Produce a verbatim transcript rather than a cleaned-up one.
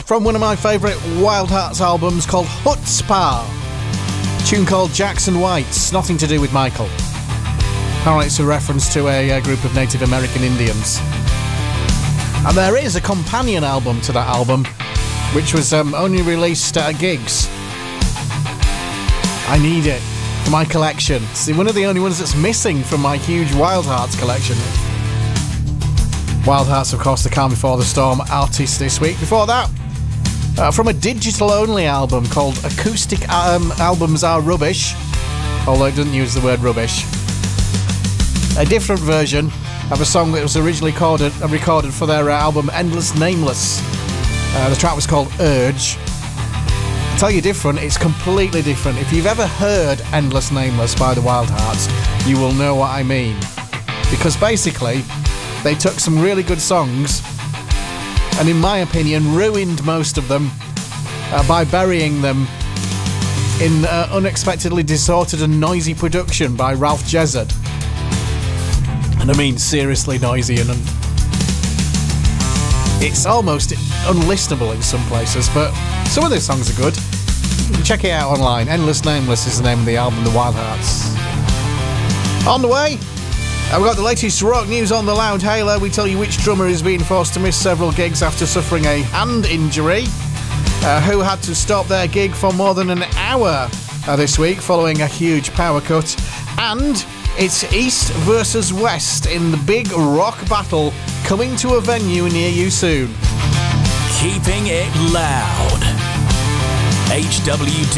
from one of my favourite Wild Hearts albums called Chutzpah. A tune called Jackson White's, nothing to do with Michael. Apparently it's a reference to a, a group of Native American Indians. And there is a companion album to that album, which was um, only released at gigs. I need it for my collection. It's one of the only ones that's missing from my huge Wild Hearts collection. Wild Hearts, of course, the Calm Before the Storm artist this week. Before that, uh, from a digital-only album called Acoustic um, Albums Are Rubbish, although it doesn't use the word rubbish. A different version of a song that was originally recorded, uh, recorded for their uh, album Endless Nameless. Uh, the track was called Urge. I'll tell you different, it's completely different. If you've ever heard Endless Nameless by the Wild Hearts, you will know what I mean. Because basically, they took some really good songs and, in my opinion, ruined most of them uh, by burying them in uh, unexpectedly distorted and noisy production by Ralph Jezzard. And I mean seriously noisy, and un- it's almost unlistenable in some places, but some of those songs are good. Check it out online. Endless Nameless is the name of the album, The Wild Hearts. On the way, I've got the latest rock news on the Loud Hailer. We tell you which drummer is being forced to miss several gigs after suffering a hand injury, uh, who had to stop their gig for more than an hour uh, this week following a huge power cut, and it's East versus West in the big rock battle coming to a venue near you soon. Keeping it loud. H W